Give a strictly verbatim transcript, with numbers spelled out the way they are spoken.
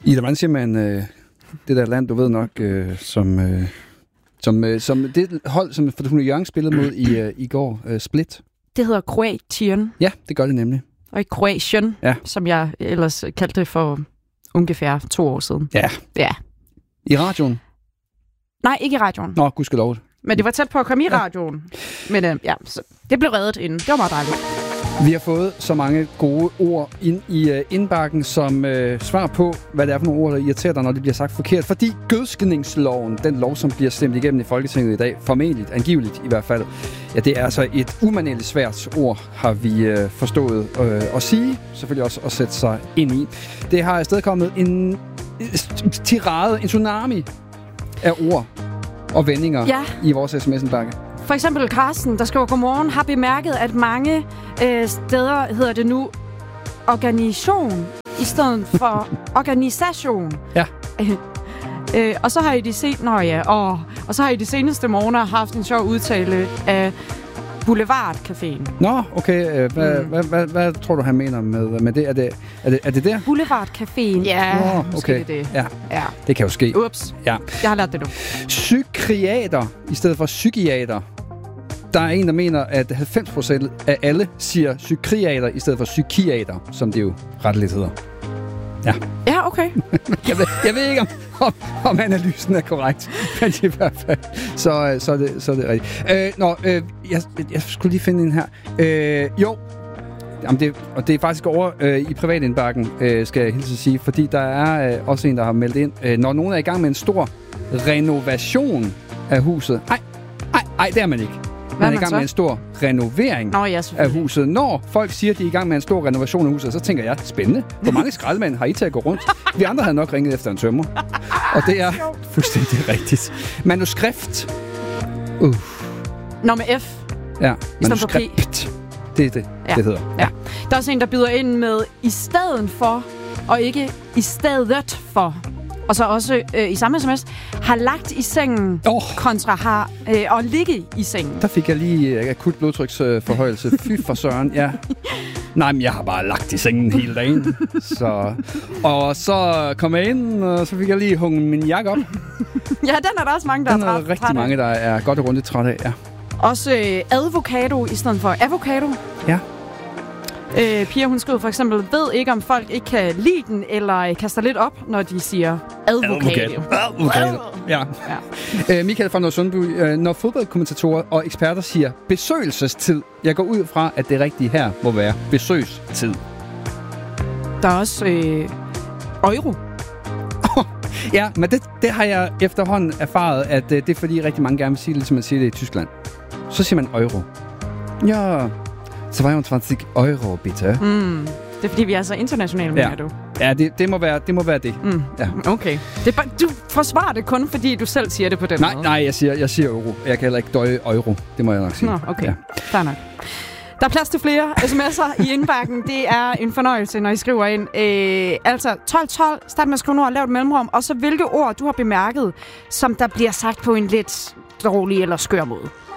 Ida, hvordan siger man øh, det der land, du ved nok, øh, som, øh, som, øh, som det hold, som Fortuna Hjørring spillede mod i, øh, i går, øh, Split? Det hedder Kroatien. Ja, det gør det nemlig. Og i Kroatien, ja. Som jeg ellers kaldte det for ungefær to år siden. Ja. Ja. I radioen? Nej, ikke i radioen. Nå, gudskelov. Men det var tæt på at komme i radioen. Ja. Men øh, ja, så det blev reddet inden. Det var meget dejligt. Vi har fået så mange gode ord ind i uh, indbakken, som uh, svar på, hvad det er for nogle ord, der irriterer dig, når det bliver sagt forkert. Fordi gødskningsloven, den lov, som bliver stemt igennem i Folketinget i dag, formentlig, angiveligt i hvert fald, ja, det er altså et umanerligt svært ord, har vi uh, forstået uh, at sige. Selvfølgelig også at sætte sig ind i. Det har afstedkommet en tirade, en tsunami af ord og vendinger ja. i vores sms-indbakke. For eksempel Carsten, der skriver, godmorgen, har bemærket, at mange øh, steder hedder det nu organisation i stedet for organisation. Ja. Øh, øh, og så har I de set, nå ja, og, og så har I de seneste måneder haft en sjov udtale af Boulevardcaféen. Nå, okay. Øh, hvad, mm. hvad, hvad, hvad tror du, han mener med, med det? Er det, er det? er det der? Boulevardcaféen. Ja, Nå, måske okay. det. Ja. ja, det kan jo ske. Ups, ja. Jeg har lært det nu. Psykiater i stedet for psykiater. Der er en, der mener, at halvfems procent af alle siger psykiater i stedet for psykiater, som det jo retteligt hedder. Ja. Ja, okay. jeg, ved, jeg ved ikke, om, om, om analysen er korrekt, men i hvert fald, så, så, er, det, så er det rigtigt. Øh, nå, øh, jeg, jeg skulle lige finde en her. Øh, jo, jamen det, og det er faktisk over øh, i privatindbakken, øh, skal jeg hilse at sige, fordi der er øh, også en, der har meldt ind. Øh, når nogen er i gang med en stor renovation af huset. Ej, ej, ej, det er man ikke. Man er i gang så? med en stor renovering Nå, ja, af huset. Når folk siger, at de er i gang med en stor renovation af huset, så tænker jeg, spændende. Hvor mange skraldemænd har I til at gå rundt? Vi andre havde nok ringet efter en tømrer. Og det er fuldstændig rigtigt. Manuskript. Uh. Nå, med F. Ja, manuskript. Det er det, ja. det hedder. Ja. Der er også en, der byder ind med i stedet for, og ikke i stedet for. Og så også øh, i samme sms, har lagt i sengen oh. kontra har øh, og ligge i sengen. Der fik jeg lige øh, akut blodtryksforhøjelse. Øh, Fy for søren, ja. Nej, men jeg har bare lagt i sengen hele dagen. Så. Og så kom jeg ind, og så fik jeg lige hunget min jakke op. Ja, den er der også mange, der den er træt. Den er rigtig mange, der er godt og rundt træt af, ja. Også øh, advokado i stedet for avocado. Ja. Øh, Pia, hun skriver for eksempel, ved ikke, om folk ikke kan lide den, eller kaster lidt op, når de siger advokado. Advokado. Ja. ja. Øh, Michael fra Nørresundby, øh, når fodboldkommentatorer og eksperter siger besøgelsestid, jeg går ud fra, at det rigtige her må være besøgstid. Der er også øh, euro. Ja, men det, det har jeg efterhånden erfaret, at øh, det er fordi rigtig mange gerne vil sige det, ligesom man siger det i Tyskland. Så siger man euro. Ja... toogtyve euro, bitte. Mm. Det er fordi, vi er så internationale, mener ja. du? Ja, det, det, må være, det må være det. Mm. Ja. Okay. Det er bare, du forsvarer det kun, fordi du selv siger det på den nej, måde. Nej, jeg siger, jeg siger euro. Jeg kan heller ikke døje euro. Det må jeg nok sige. Nå, okay. Ja. Klar nok. Der er plads til flere sms'er i indbakken. Det er en fornøjelse, når I skriver ind. Øh, altså tolv tolv, start med at skrive ord, lav et mellemrum, og så hvilke ord, du har bemærket, som der bliver sagt på en lidt dårlig eller skør måde.